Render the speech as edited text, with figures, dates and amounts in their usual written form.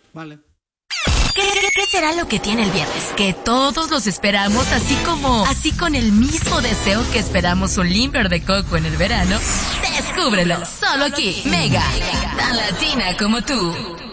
Vale. ¿Qué será lo que tiene el viernes? Que todos los esperamos así con el mismo deseo que esperamos un limber de coco en el verano. Descúbrelo, solo aquí, Mega, tan latina como tú.